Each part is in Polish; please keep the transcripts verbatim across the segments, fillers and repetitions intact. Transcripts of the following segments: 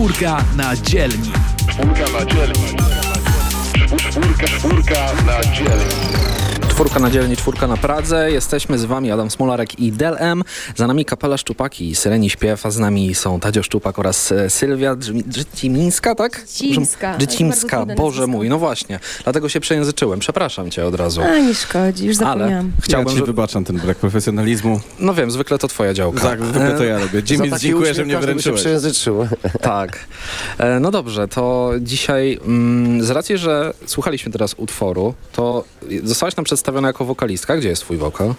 czwórka na dzielni. Czwórka na dzielni. Czwórka, czwórka na dzielni. Czwórka na dzielni, czwórka na Pradze. Jesteśmy z wami Adam Smolarek i Del M. Za nami kapela Szczupaki, Syreni Śpiew, a z nami są Tadzio Szczupak oraz e, Sylwia Drzycimińska, tak? Dzicimska. Drzycimska, Boże mój, no właśnie. Dlatego się przejęzyczyłem. Przepraszam cię od razu. A, nie szkodzi, już zapomniałam. Ale chciałbym, ja ci że... wybaczam ten brak profesjonalizmu. No wiem, zwykle to twoja działka. Tak, zwykle to ja robię. Jimmy, dziękuję, że mnie wręczyłeś. Przejęzyczył. Tak. E, no dobrze, to dzisiaj mm, z racji, że słuchaliśmy teraz utworu, to zostałaś nam przedstawiona jako wokalistka. Gdzie jest twój wokal?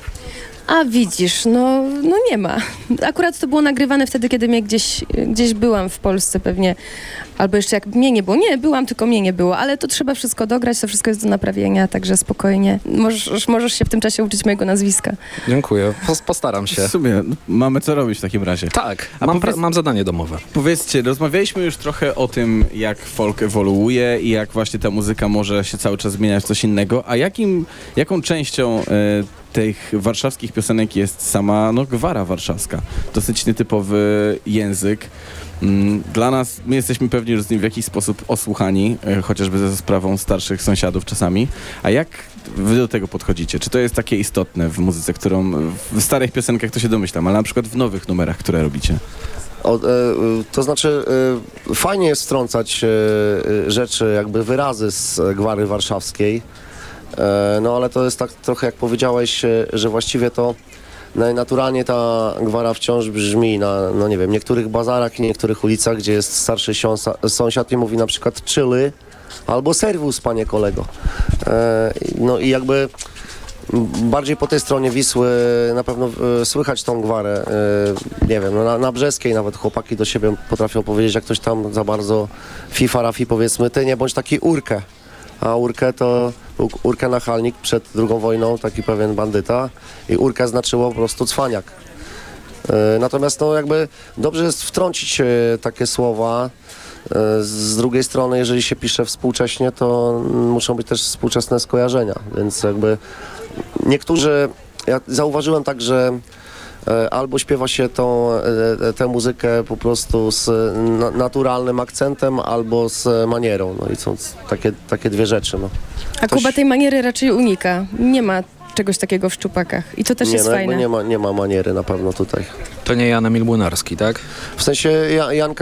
A widzisz, no, no nie ma. Akurat to było nagrywane wtedy, kiedy mnie gdzieś, gdzieś byłam w Polsce pewnie. Albo jeszcze jak mnie nie było. Nie, byłam, tylko mnie nie było. Ale to trzeba wszystko dograć, to wszystko jest do naprawienia, także spokojnie. Możesz, możesz się w tym czasie uczyć mojego nazwiska. Dziękuję. Pos- postaram się. W sumie no, mamy co robić w takim razie. Tak, A mam, powiedz- pra- mam zadanie domowe. Powiedzcie, rozmawialiśmy już trochę o tym, jak folk ewoluuje i jak właśnie ta muzyka może się cały czas zmieniać w coś innego, a jakim, jaką częścią e, tych warszawskich piosenek jest sama no, gwara warszawska? Dosyć nietypowy język. Mm, Dla nas, my jesteśmy pewni już z nim w jakiś sposób osłuchani, e, chociażby ze sprawą starszych sąsiadów czasami. A jak wy do tego podchodzicie? Czy to jest takie istotne w muzyce, którą w starych piosenkach to się domyślam, ale na przykład w nowych numerach, które robicie? O, e, to znaczy e, fajnie jest wtrącać e, rzeczy, jakby wyrazy z gwary warszawskiej, e, no ale to jest tak trochę jak powiedziałeś, e, że właściwie to najnaturalnie ta gwara wciąż brzmi na, no nie wiem, niektórych bazarach i niektórych ulicach, gdzie jest starszy siąsa, sąsiad i mówi na przykład chilly albo serwus, panie kolego. E, no i jakby bardziej po tej stronie Wisły na pewno e, słychać tą gwarę. E, nie wiem, no na, na Brzeskiej nawet chłopaki do siebie potrafią powiedzieć, jak ktoś tam za bardzo fifa rafi, powiedzmy, ty nie bądź taki urkę. A urkę to był urkę nachalnik przed drugą wojną, taki pewien bandyta. I urkę znaczyło po prostu cwaniak. E, natomiast no jakby dobrze jest wtrącić e, takie słowa. E, z drugiej strony, jeżeli się pisze współcześnie, to muszą być też współczesne skojarzenia. Więc jakby niektórzy, ja zauważyłem tak, że e, albo śpiewa się tą, e, tę muzykę po prostu z na, naturalnym akcentem, albo z manierą. No i są takie, takie dwie rzeczy. No. A Ktoś- Kuba tej maniery raczej unika. Nie ma czegoś takiego w Szczupakach. I to też nie, jest no, jakby fajne. nie ma, nie ma maniery na pewno tutaj. To nie Jan Emil Młynarski, tak? W sensie ja, Janka